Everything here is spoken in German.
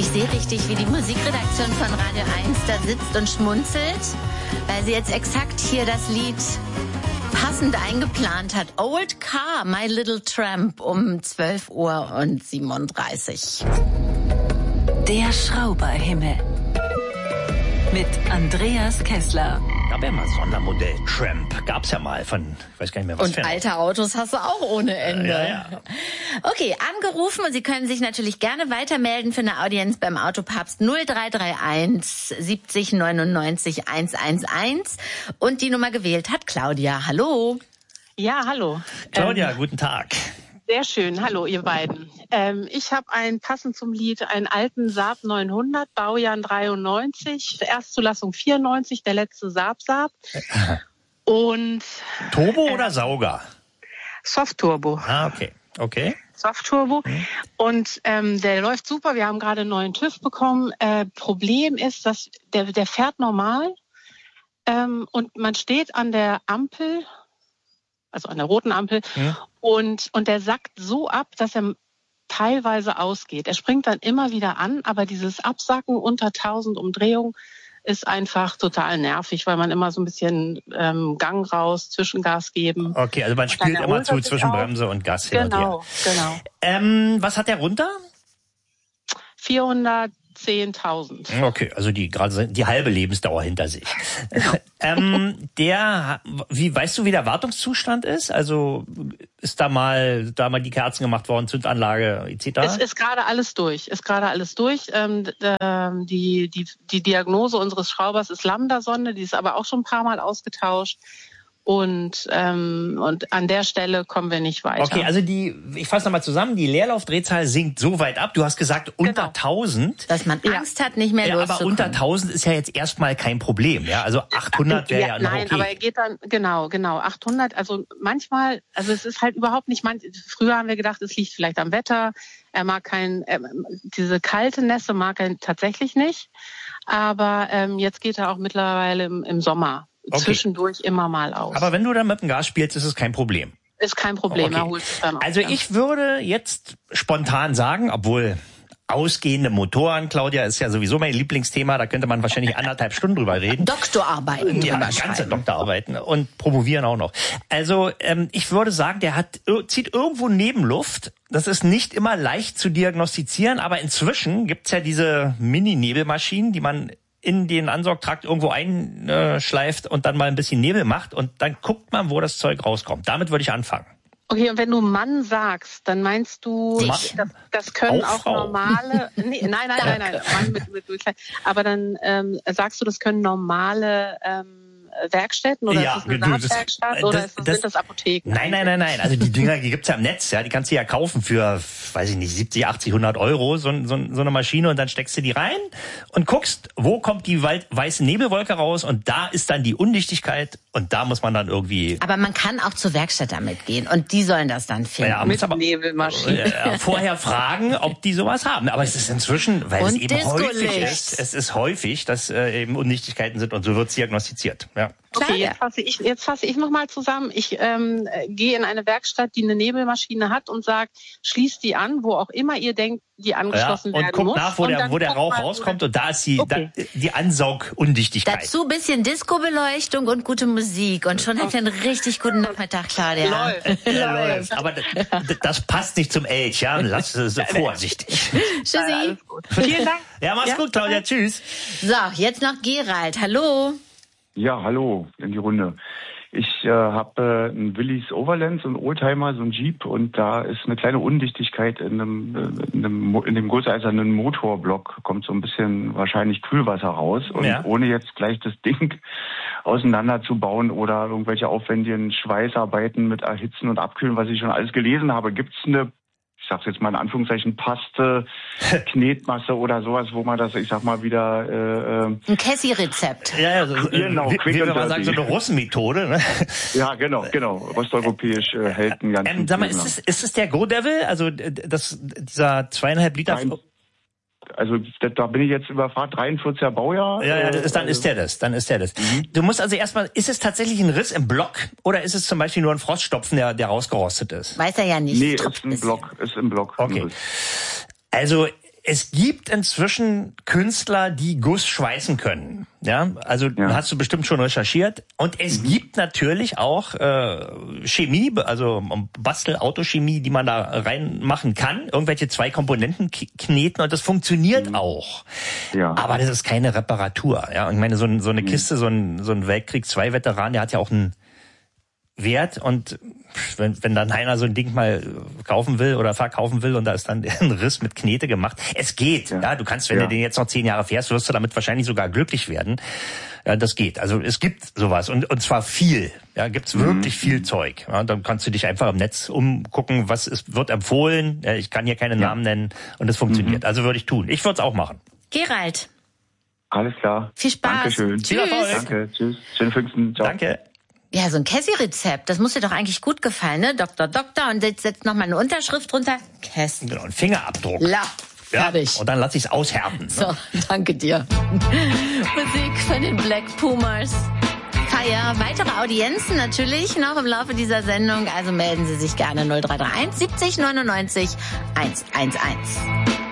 Ich sehe richtig, wie die Musikredaktion von Radio 1 da sitzt und schmunzelt, weil sie jetzt exakt hier das Lied passend eingeplant hat. Old Car, My Little Tramp um 12:37 Uhr. Der Schrauberhimmel mit Andreas Kessler. Gab ja mal Sondermodell Tramp. Gab's ja mal von, ich weiß gar nicht mehr, was und für alte Autos hast du auch ohne Ende. Ja. Okay, angerufen und Sie können sich natürlich gerne weitermelden für eine Audienz beim Autopapst 0331 70 99 111 und die Nummer gewählt hat Claudia. Hallo. Ja, hallo. Claudia, guten Tag. Sehr schön. Hallo, ihr beiden. Ich habe passend zum Lied einen alten Saab 900, Baujahr 93, Erstzulassung 94, der letzte Saab. Und Turbo oder Sauger? Soft-Turbo. Ah, okay. Soft-Turbo. Und der läuft super. Wir haben gerade einen neuen TÜV bekommen. Problem ist, dass der fährt normal und man steht an der Ampel, also an der roten Ampel, und der sackt so ab, dass er teilweise ausgeht. Er springt dann immer wieder an, aber dieses Absacken unter 1000 Umdrehungen ist einfach total nervig, weil man immer so ein bisschen Gang raus, Zwischengas geben. Okay, also man spielt immer zwischen Bremse und Gas hin und her. Genau. Was hat der runter? 410.000. Okay, also die halbe Lebensdauer hinter sich. Weißt du, wie der Wartungszustand ist? Also ist da mal die Kerzen gemacht worden, Zündanlage etc.? Es ist gerade alles durch. Die Diagnose unseres Schraubers ist Lambda-Sonde, die ist aber auch schon ein paar Mal ausgetauscht. Und an der Stelle kommen wir nicht weiter. Okay, also ich fasse nochmal zusammen, die Leerlaufdrehzahl sinkt so weit ab. Du hast gesagt, unter 1000. Dass man Angst hat, nicht mehr loszukommen. Aber unter 1000 ist ja jetzt erstmal kein Problem. Ja, also 800 wäre ja noch okay. Nein, aber er geht dann, genau, 800. Also manchmal, es ist halt überhaupt nicht, früher haben wir gedacht, es liegt vielleicht am Wetter. Er mag diese kalte Nässe mag er tatsächlich nicht. Aber jetzt geht er auch mittlerweile im Sommer. Okay. Zwischendurch immer mal aus. Aber wenn du dann mit dem Gas spielst, ist es kein Problem. Ist kein Problem, okay. Er holt es dann auch. Also ich würde jetzt spontan sagen, obwohl ausgehende Motoren, Claudia, ist ja sowieso mein Lieblingsthema, da könnte man wahrscheinlich 1,5 Stunden drüber reden. Doktorarbeiten. Ja, ganze Doktorarbeiten und promovieren auch noch. Also ich würde sagen, der zieht irgendwo Nebenluft. Das ist nicht immer leicht zu diagnostizieren, aber inzwischen gibt's ja diese Mini-Nebelmaschinen, die man in den Ansaugtrakt irgendwo einschleift und dann mal ein bisschen Nebel macht und dann guckt man, wo das Zeug rauskommt. Damit würde ich anfangen. Okay, und wenn du Mann sagst, dann meinst du, das können auch normale... Nein. Mann mit aber dann sagst du, das können normale... Werkstätten oder ist das eine Saatwerkstatt oder sind das Apotheken? Nein. Also die Dinger, die gibt's ja im Netz, ja, die kannst du ja kaufen für, weiß ich nicht, 70, 80, 100 Euro, so eine Maschine und dann steckst du die rein und guckst, wo kommt die weiße Nebelwolke raus und da ist dann die Undichtigkeit und da muss man dann irgendwie... Aber man kann auch zur Werkstatt damit gehen und die sollen das dann finden. Ja, mit Nebelmaschine. Vorher fragen, ob die sowas haben. Aber es ist inzwischen, weil es eben häufig ist, es ist häufig, dass eben Undichtigkeiten sind und so wird's diagnostiziert. Ja. Okay, jetzt fasse ich nochmal zusammen. Ich gehe in eine Werkstatt, die eine Nebelmaschine hat und sage, schließt die an, wo auch immer ihr denkt, die angeschlossen werden muss. Und guckt nach, wo der Rauch rauskommt und da ist die Ansaugundichtigkeit. Dazu ein bisschen Disco-Beleuchtung und gute Musik und schon habt ihr einen richtig guten Nachmittag, Claudia. Läuft. Aber das passt nicht zum Elch, ja? Lass es vorsichtig. Tschüssi. Vielen Dank. Ja, mach's gut, Claudia. Tschüss. So, jetzt noch Gerald. Hallo. Ja, hallo in die Runde. Ich habe einen Willys Overland, so einen Oldtimer, so einen Jeep und da ist eine kleine Undichtigkeit in dem gusseisernen Motorblock, kommt so ein bisschen wahrscheinlich Kühlwasser raus und ohne jetzt gleich das Ding auseinanderzubauen oder irgendwelche aufwendigen Schweißarbeiten mit Erhitzen und Abkühlen, was ich schon alles gelesen habe, gibt's eine, ich sag's jetzt mal in Anführungszeichen, Paste, Knetmasse oder sowas, wo man das, ich sag mal, wieder... ein Cassie-Rezept. Ja, genau. Wie wir mal sagen, so eine Russenmethode, ne? Ja, genau. Osteuropäisch hält einen ganzen... Sag mal, ist es der Go-Devil? Also dieser 2,5 Liter... Also da bin ich jetzt überfragt, 43er Baujahr. Ja, dann ist der das. Du musst also erstmal, ist es tatsächlich ein Riss im Block oder ist es zum Beispiel nur ein Froststopfen, der rausgerostet ist? Weiß er ja nicht. Nee, ist im Block. Okay. Also Es gibt inzwischen Künstler, die Guss schweißen können. Ja, also hast du bestimmt schon recherchiert. Und es gibt natürlich auch Chemie, also Bastel-Autochemie, die man da reinmachen kann. Irgendwelche 2 Komponenten kneten und das funktioniert auch. Ja. Aber das ist keine Reparatur. Ja, und ich meine, so eine Kiste, so ein Weltkrieg-II-Veteran, der hat ja auch einen Wert, und wenn dann einer so ein Ding mal kaufen will oder verkaufen will und da ist dann ein Riss mit Knete gemacht. Es geht, ja. Du kannst, wenn du den jetzt noch 10 Jahre fährst, wirst du damit wahrscheinlich sogar glücklich werden. Ja, das geht. Also es gibt sowas und zwar viel. Ja, gibt's wirklich viel Zeug. Ja, dann kannst du dich einfach im Netz umgucken, wird empfohlen. Ja, ich kann hier keine Namen nennen und es funktioniert. Also würde ich tun. Ich würde es auch machen. Gerald. Alles klar. Viel Spaß. Dankeschön. Tschüss. Danke. Tschüss. Schönen Pfingsten. Ciao. Danke. Ja, so ein Käsi-Rezept, das muss dir doch eigentlich gut gefallen, ne? Doktor, und jetzt setzt noch mal eine Unterschrift drunter. Käse. Genau, ein Fingerabdruck. Ja, fertig. Und dann lass ich's aushärten. Ne? So, danke dir. Musik von den Black Pumas. Feier, weitere Audienzen natürlich noch im Laufe dieser Sendung, also melden Sie sich gerne 0331 70 99 111.